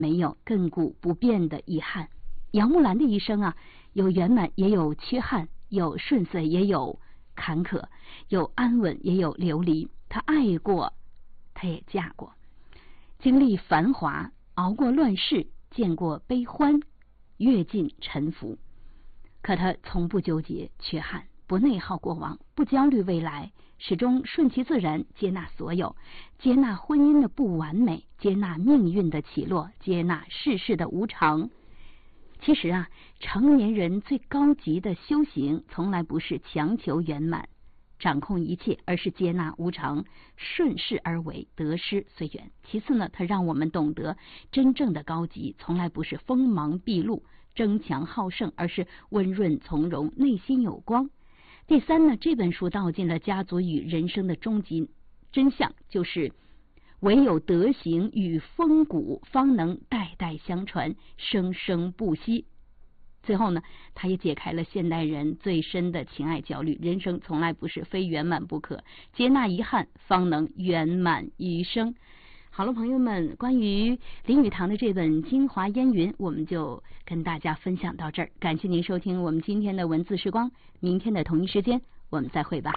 没有亘古不变的遗憾。杨木兰的一生啊，有圆满也有缺憾，有顺遂也有坎坷，有安稳也有流离。她爱过，她也嫁过，经历繁华，熬过乱世，见过悲欢，阅尽沉浮。可她从不纠结缺憾，不内耗过往，不焦虑未来，始终顺其自然，接纳所有，接纳婚姻的不完美，接纳命运的起落，接纳世事的无常。其实啊，成年人最高级的修行，从来不是强求圆满，掌控一切，而是接纳无常，顺势而为，得失随缘。其次呢，它让我们懂得真正的高级，从来不是锋芒毕露、争强好胜，而是温润从容，内心有光。第三呢，这本书道尽了家族与人生的终极真相，就是唯有德行与风骨，方能代代相传，生生不息。最后呢，他也解开了现代人最深的情爱焦虑。人生从来不是非圆满不可，接纳遗憾，方能圆满余生。好了，朋友们，关于林语堂的这本《京华烟云》，我们就跟大家分享到这儿。感谢您收听我们今天的文字时光，明天的同一时间我们再会吧。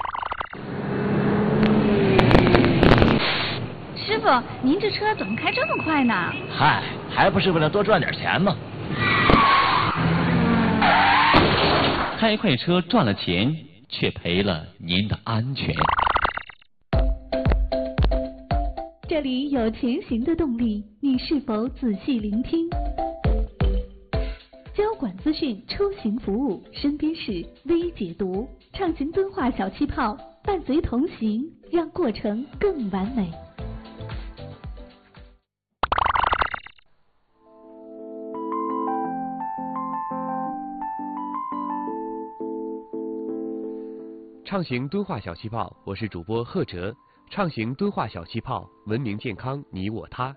师傅，您这车怎么开这么快呢？ 嗨，还不是为了多赚点钱吗？ 开快车赚了钱，却赔了您的安全。 这里有前行的动力，你是否仔细聆听？交管资讯，出行服务，身边事微解读，畅行敦化小气泡，伴随同行，让过程更完美。 畅行敦化小气泡，我是主播贺哲。畅行敦化小气泡，文明健康你我他。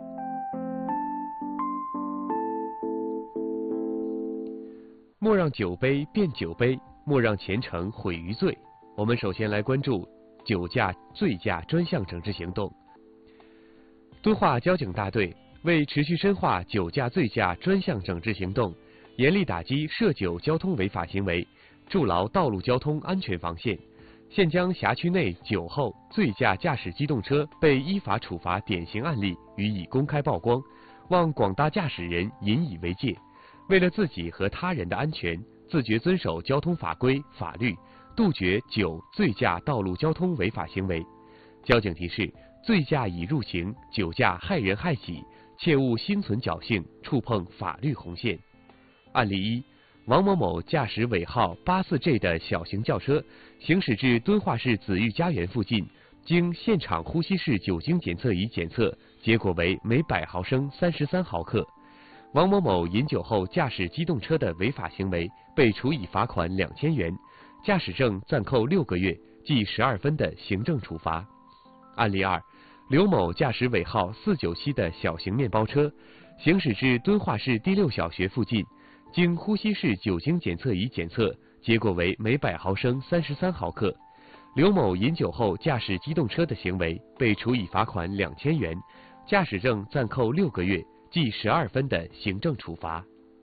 莫让酒杯变酒杯，莫让前程毁于醉。我们首先来关注酒驾醉驾专项整治行动。敦化交警大队为持续深化酒驾醉驾专项整治行动，严厉打击涉酒交通违法行为，筑牢道路交通安全防线，现将辖区内酒后醉驾驾驶机动车被依法处罚典型案例予以公开曝光，望广大驾驶人引以为戒。为了自己和他人的安全，自觉遵守交通法规法律，杜绝酒醉驾道路交通违法行为。交警提示：醉驾已入刑，酒驾害人害己，切勿心存侥幸，触碰法律红线。案例一：王某某驾驶尾号84J 的小型轿车，行驶至敦化市紫玉家园附近，经现场呼吸式酒精检测仪检测，结果为每100毫升33毫克。王某某饮酒后驾驶机动车的违法行为，被处以罚款2000元，驾驶证暂扣6个月，记12分的行政处罚。案例二：刘某驾驶尾号497的小型面包车，行驶至敦化市第6小学附近，经呼吸式酒精检测仪检测，结果为每100毫升33毫克。刘某饮酒后驾驶机动车的行为，被处以罚款2000元，驾驶证暂扣6个月，记12分的行政处罚。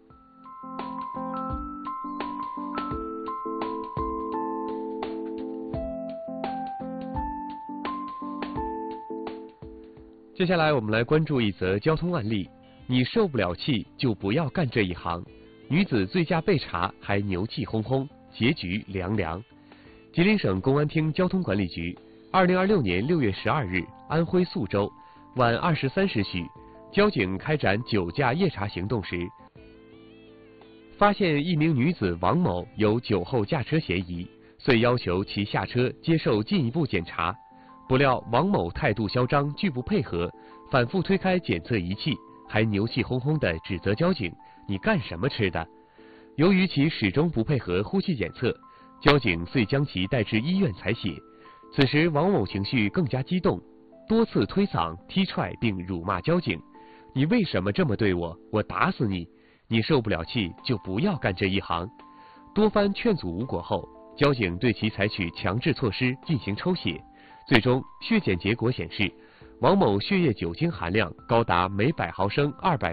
接下来我们来关注一则交通案例：你受不了气就不要干这一行。女子醉驾被查还牛气哄哄，结局凉凉。吉林省公安厅交通管理局2026年6月12日，安徽宿州晚23时许，交警开展酒驾夜查行动时，发现一名女子王某有酒后驾车嫌疑，遂要求其下车接受进一步检查。不料王某态度嚣张，拒不配合，反复推开检测仪器，还牛气哄哄地指责交警：“你干什么吃的？”由于其始终不配合呼气检测，交警遂将其带至医院采血。此时王某情绪更加激动，多次推搡、踢踹并辱骂交警：“你为什么这么对我？我打死你！你受不了气就不要干这一行。”多番劝阻无果后，交警对其采取强制措施进行抽血。最终血检结果显示， 王某血液酒精含量高达每100毫升200